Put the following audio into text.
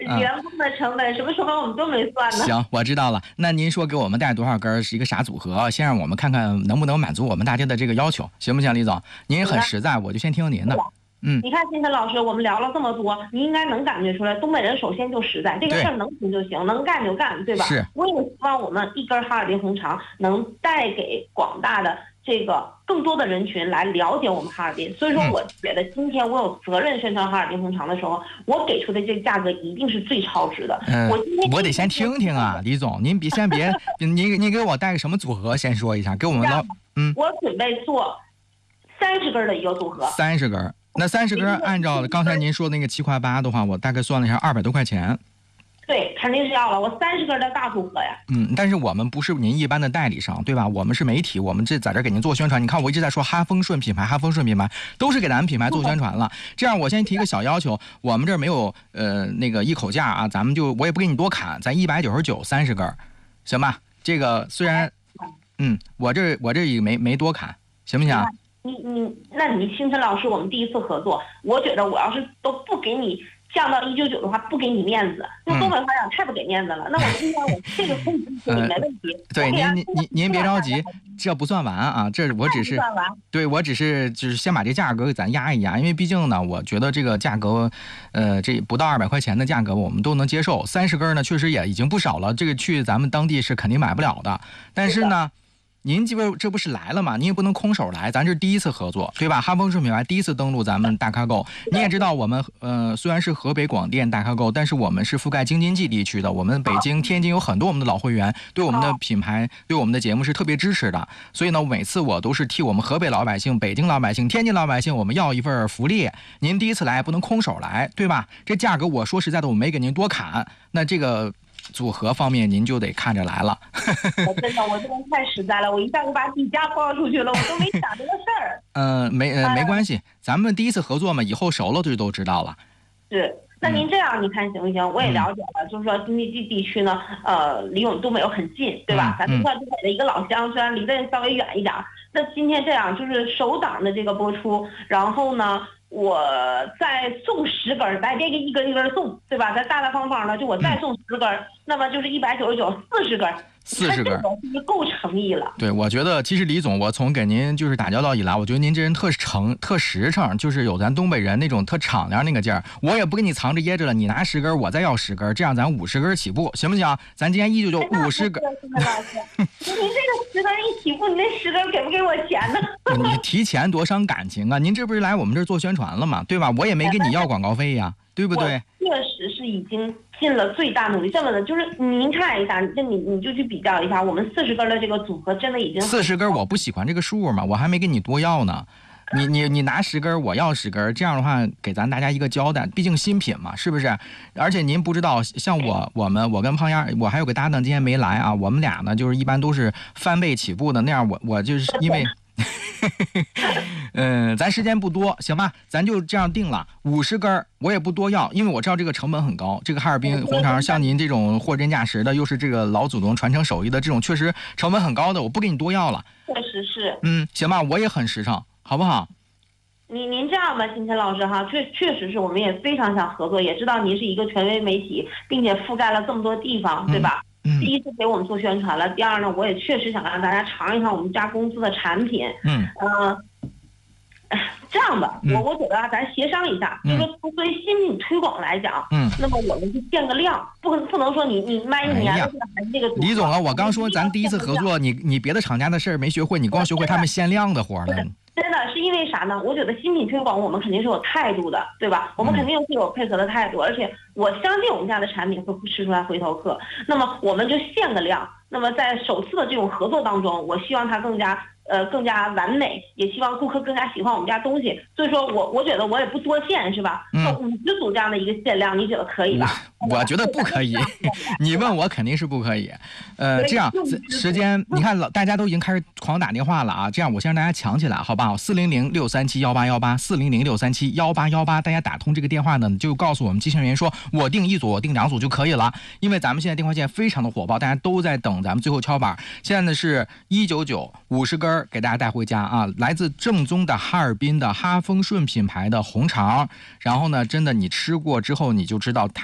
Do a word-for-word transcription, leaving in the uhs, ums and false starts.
员工的成本、什么成本我们都没算呢。 行，我知道了。那您说给我们带多少根是一个啥组合？先让我们看看能不能满足我们大家的这个要求，行不行，李总？您很实在，我就先听您的。嗯， 你看金晨老师，我们聊了这么多，你应该能感觉出来，东北人首先就实在，这个事儿能行就行，能干就干，对吧？ 是。 我也希望我们一根哈尔滨红肠能带给广大的这个更多的人群来了解我们哈尔滨。所以说，我觉得今天我有责任宣传哈尔滨红肠的时候，我给出的这个价格一定是最超值的。 嗯， 我今天我得先听听啊，李总，您别先别，您您给我带个什么组合，先说一下，给我们老嗯。 我准备做三十根的一个组合。 三十根。那三十根按照刚才您说的那个七块八的话，我大概算了一下，二百多块钱。 对，肯定是要了。我三十根的大组合呀。 嗯，但是我们不是您一般的代理商，对吧？我们是媒体，我们这在这给您做宣传。你看我一直在说哈丰顺品牌，哈丰顺品牌都是给咱们品牌做宣传了。这样，我先提个小要求，我们这儿没有呃那个一口价啊，咱们就我也不给你多砍，咱一百九十九三十根，行吧？这个虽然，嗯，我这我这也没没多砍，行不行？ 你你，那你星辰老师，我们第一次合作，我觉得我要是都不给你降到一九九的话，不给你面子。用东北话讲，太不给面子了。那我今天我这个可以给你没问题。 呃、对，您您您您别着急，这不算完啊，这我只是对我只是就是先把这价格给咱压一压，因为毕竟呢，我觉得这个价格，呃，这不到二百块钱的价格我们都能接受。三十根呢，确实也已经不少了，这个去咱们当地是肯定买不了的。但是呢。您这不这不是来了吗？您也不能空手来，咱这是第一次合作，对吧？哈丰顺品牌第一次登陆咱们大咖购，你也知道我们呃虽然是河北广电大咖购，但是我们是覆盖京津冀地区的，我们北京、天津有很多我们的老会员，对我们的品牌、对我们的节目是特别支持的。所以呢，每次我都是替我们河北老百姓、北京老百姓、天津老百姓，我们要一份福利。您第一次来不能空手来，对吧？这价格我说实在的，我没给您多砍，那这个。组合方面您就得看着来了。 我真的我真的太实在了，我一下就把底价报出去了，我都没想这个事儿。 嗯、呃，没呃没关系，咱们第一次合作嘛，以后熟了就都知道了。 是，那您这样你看行不行？我也了解了，嗯、就是说京津冀地区呢，呃，离我们东北又很近，对吧？嗯、咱们算东北的一个老乡，虽然离得稍微远一点，那今天这样就是首档的这个播出，然后呢。我再送十根，咱别给一根一根送，对吧？咱大大方方的，就我再送十根，嗯、那么就是一百九十九，四十根， 四十根， 就够诚意了。 对，我觉得其实李总，我从给您就是打交道以来，我觉得您这人特诚、特实诚，就是有咱东北人那种特敞亮那个劲儿。我也不给你藏着掖着了，你拿十根，我再要十根，这样咱五十根起步，行不行？咱今天一九九五十根。 老师，您这个十根一起步，你那十根给不给我钱呢？ 你提钱多伤感情啊！您这不是来我们这儿做宣传了吗？对吧？我也没给你要广告费呀，对不对？ 确实是已经尽了最大努力。这么的，就是您看一下，这你你就去比较一下，我们四十根的这个组合真的已经四十根，我不喜欢这个数嘛，我还没给你多要呢。你你你拿十根，我要十根，这样的话给咱大家一个交代，毕竟新品嘛，是不是？而且您不知道，像我我们我跟胖丫，我还有个搭档今天没来啊，我们俩呢就是一般都是翻倍起步的，那样我我就是因为。嗯，咱时间不多，行吧？咱就这样定了，五十根我也不多要，因为我知道这个成本很高。这个哈尔滨红肠，像您这种货真价实的，又是这个老祖宗传承手艺的，这种确实成本很高的，我不给你多要了。 确实是。 嗯，行吧，我也很实诚，好不好？ 您您这样吧，金晨老师哈，确确实是我们也非常想合作，也知道您是一个权威媒体，并且覆盖了这么多地方，对吧？ 嗯、 第一次给我们做宣传了，第二呢，我也确实想让大家尝一尝我们家公司的产品。 嗯。 呃这样吧， 嗯、 我我觉得啊，咱协商一下， 嗯、 就是说作为新品推广来讲， 嗯， 那么我们就限个量，不不能说你你卖一年的还是这个。 李总啊，我刚说咱第一次合作，你你别的厂家的事儿没学会，你光学会他们限量的活呢。 真的是因为啥呢？我觉得新品推广我们肯定是有态度的，对吧？我们肯定是有配合的态度，而且我相信我们家的产品会吃出来回头客。那么我们就限个量。那么在首次的这种合作当中，我希望它更加呃更加完美，也希望顾客更加喜欢我们家东西。所以说我我觉得我也不多限，是吧？ 嗯， 五十组这样的一个限量，你觉得可以吧？ 我, 我觉得不可以，你问我肯定是不可以。呃，这样时间你看老大家都已经开始狂打电话了啊，这样我先让大家抢起来，好不好？四零零六三七幺八幺八，四零零六三七幺八幺八，大家打通这个电话呢，就告诉我们机器人员说，我订一组，我订两组就可以了。因为咱们现在电话线非常的火爆，大家都在等咱们最后敲板。现在呢是一九九五十根给大家带回家啊，来自正宗的哈尔滨的哈丰顺品牌的红肠，然后呢，真的你吃过之后你就知道它。